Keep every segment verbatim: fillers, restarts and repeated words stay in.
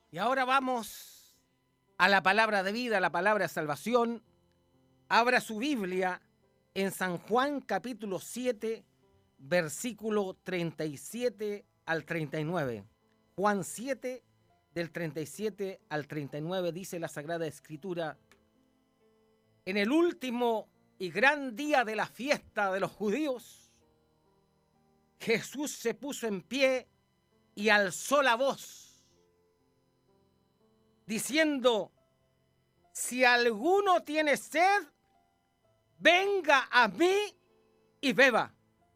Y ahora vamos a la palabra de vida, a la palabra de salvación. Abra su Biblia en San Juan capítulo siete, versículo treinta y siete al treinta y nueve. Juan siete, del treinta y siete al treinta y nueve, dice la Sagrada Escritura: en el último y gran día de la fiesta de los judíos, Jesús se puso en pie y alzó la voz, diciendo: si alguno tiene sed, venga a mí y beba.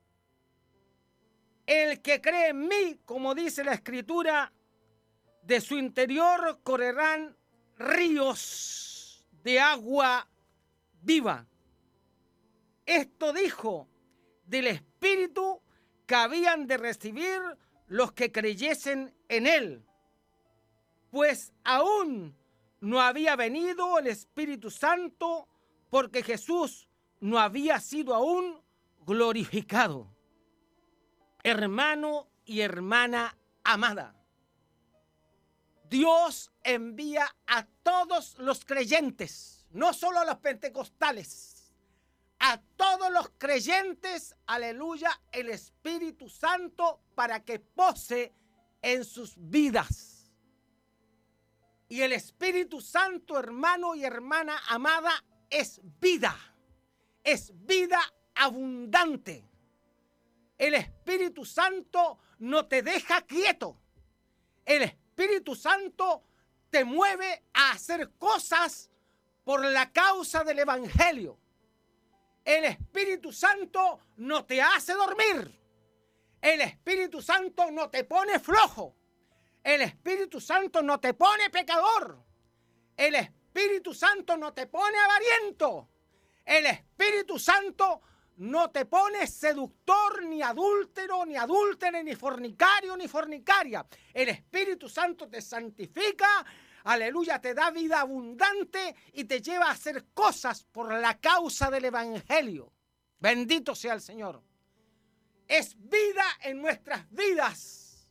El que cree en mí, como dice la Escritura, de su interior correrán ríos de agua viva. Esto dijo del Espíritu que habían de recibir los que creyesen en él, pues aún no había venido el Espíritu Santo, porque Jesús no había sido aún glorificado. Hermano y hermana amada, Dios envía a todos los creyentes, no solo a los pentecostales, a todos los creyentes, aleluya, el Espíritu Santo para que pose en sus vidas. Y el Espíritu Santo, hermano y hermana amada, es vida, es vida abundante. El Espíritu Santo no te deja quieto. El Espíritu Santo te mueve a hacer cosas por la causa del Evangelio. El Espíritu Santo no te hace dormir. El Espíritu Santo no te pone flojo. El Espíritu Santo no te pone pecador. El Espíritu Santo no te pone avariento. El Espíritu Santo no te pone seductor, ni adúltero, ni adúltere, ni fornicario, ni fornicaria. El Espíritu Santo te santifica, aleluya, te da vida abundante y te lleva a hacer cosas por la causa del Evangelio. Bendito sea el Señor. Es vida en nuestras vidas.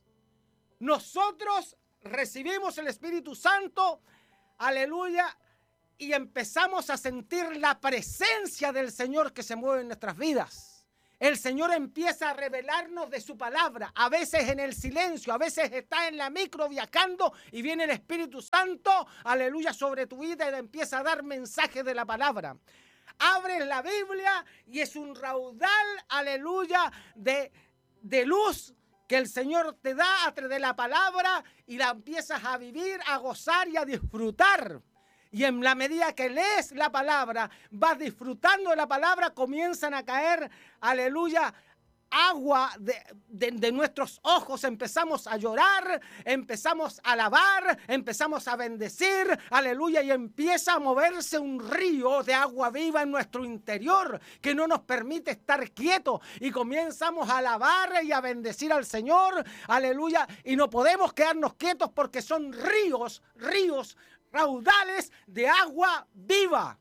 Nosotros recibimos el Espíritu Santo, aleluya, y empezamos a sentir la presencia del Señor que se mueve en nuestras vidas. El Señor empieza a revelarnos de su palabra, a veces en el silencio, a veces está en la micro viajando y viene el Espíritu Santo, aleluya, sobre tu vida y te empieza a dar mensajes de la palabra. Abres la Biblia y es un raudal, aleluya, de, de luz que el Señor te da a través de la palabra y la empiezas a vivir, a gozar y a disfrutar. Y en la medida que lees la palabra, vas disfrutando de la palabra, comienzan a caer, aleluya, agua de, de, de nuestros ojos. Empezamos a llorar, empezamos a alabar, empezamos a bendecir, aleluya, y empieza a moverse un río de agua viva en nuestro interior que no nos permite estar quietos. Y comenzamos a alabar y a bendecir al Señor, aleluya, y no podemos quedarnos quietos porque son ríos, ríos, raudales de agua viva.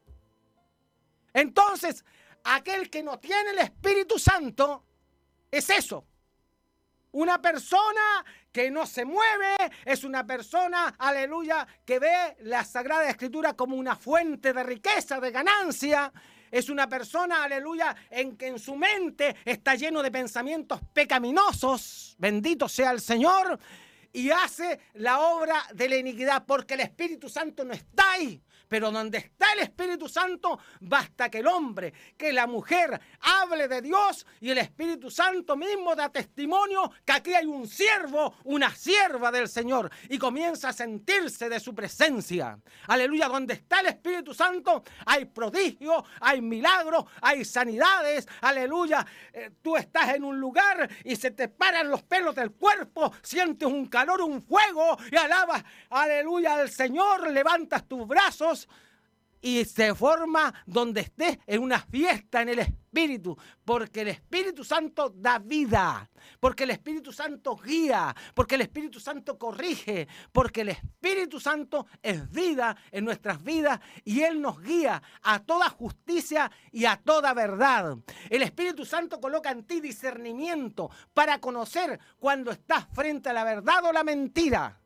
Entonces, aquel que no tiene el Espíritu Santo es eso. Una persona que no se mueve, es una persona, aleluya, que ve la Sagrada Escritura como una fuente de riqueza, de ganancia. Es una persona, aleluya, en que en su mente está lleno de pensamientos pecaminosos. Bendito sea el Señor. Y hace la obra de la iniquidad, porque el Espíritu Santo no está ahí. Pero donde está el Espíritu Santo, basta que el hombre, que la mujer hable de Dios y el Espíritu Santo mismo da testimonio que aquí hay un siervo, una sierva del Señor, y comienza a sentirse de su presencia. Aleluya, donde está el Espíritu Santo hay prodigios, hay milagros, hay sanidades. Aleluya, eh, tú estás en un lugar y se te paran los pelos del cuerpo, sientes un calor, un fuego y alabas, aleluya, al Señor, levantas tus brazos y se forma donde estés en una fiesta en el Espíritu, porque el Espíritu Santo da vida, porque el Espíritu Santo guía, porque el Espíritu Santo corrige, porque el Espíritu Santo es vida en nuestras vidas y Él nos guía a toda justicia y a toda verdad. El Espíritu Santo coloca en ti discernimiento para conocer cuando estás frente a la verdad o la mentira.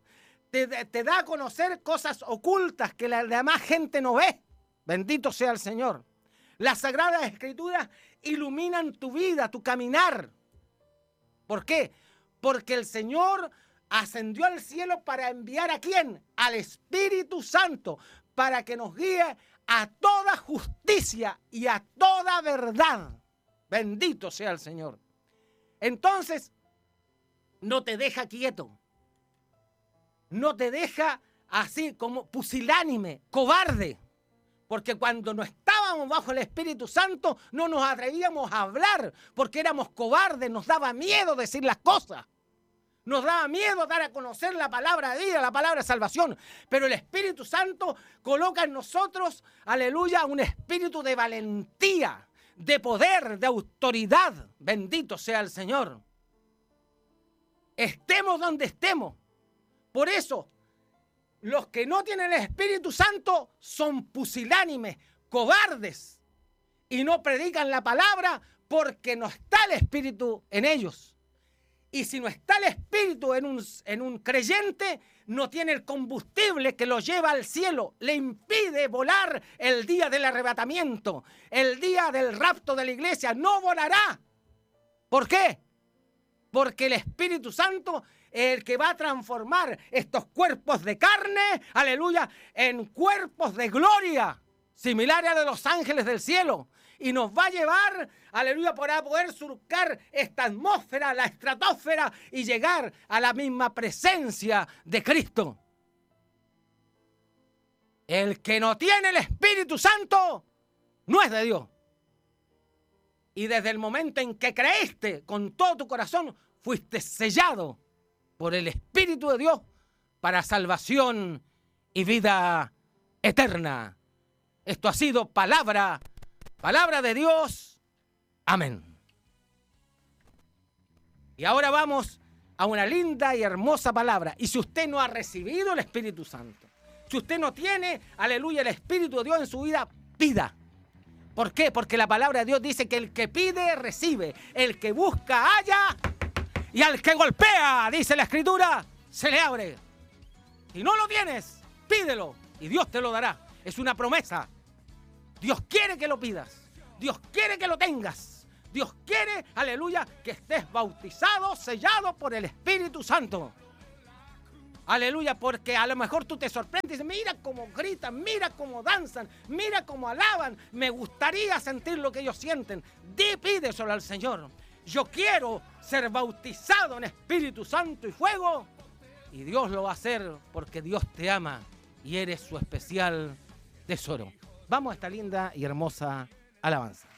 te, te da a conocer cosas ocultas que la demás gente no ve. Bendito sea el Señor. Las Sagradas Escrituras iluminan tu vida, tu caminar. ¿Por qué? Porque el Señor ascendió al cielo para enviar ¿a quién? Al Espíritu Santo, para que nos guíe a toda justicia y a toda verdad. Bendito sea el Señor. Entonces, no te deja quieto. No te deja así como pusilánime, cobarde. Porque cuando no estábamos bajo el Espíritu Santo, no nos atrevíamos a hablar, porque éramos cobardes, nos daba miedo decir las cosas. Nos daba miedo dar a conocer la palabra de vida, la palabra de salvación. Pero el Espíritu Santo coloca en nosotros, aleluya, un espíritu de valentía, de poder, de autoridad. Bendito sea el Señor. Estemos donde estemos. Por eso, los que no tienen el Espíritu Santo son pusilánimes, cobardes, y no predican la palabra porque no está el Espíritu en ellos. Y si no está el Espíritu en un, en un creyente, no tiene el combustible que lo lleva al cielo, le impide volar el día del arrebatamiento, el día del rapto de la iglesia, no volará. ¿Por qué? Porque el Espíritu Santo es el que va a transformar estos cuerpos de carne, aleluya, en cuerpos de gloria, similares a de los ángeles del cielo. Y nos va a llevar, aleluya, para poder surcar esta atmósfera, la estratosfera, y llegar a la misma presencia de Cristo. El que no tiene el Espíritu Santo no es de Dios. Y desde el momento en que creíste con todo tu corazón, fuiste sellado por el Espíritu de Dios para salvación y vida eterna. Esto ha sido palabra, palabra de Dios. Amén. Y ahora vamos a una linda y hermosa palabra. Y si usted no ha recibido el Espíritu Santo, si usted no tiene, aleluya, el Espíritu de Dios en su vida, pida. ¿Por qué? Porque la palabra de Dios dice que el que pide, recibe. El que busca, halla. Y al que golpea, dice la Escritura, se le abre. Si no lo tienes, pídelo y Dios te lo dará. Es una promesa. Dios quiere que lo pidas. Dios quiere que lo tengas. Dios quiere, aleluya, que estés bautizado, sellado por el Espíritu Santo. Aleluya, porque a lo mejor tú te sorprendes y dices, mira cómo gritan, mira cómo danzan, mira cómo alaban. Me gustaría sentir lo que ellos sienten. Di, pídeselo al Señor. Yo quiero ser bautizado en Espíritu Santo y fuego. Y Dios lo va a hacer porque Dios te ama y eres su especial tesoro. Vamos a esta linda y hermosa alabanza.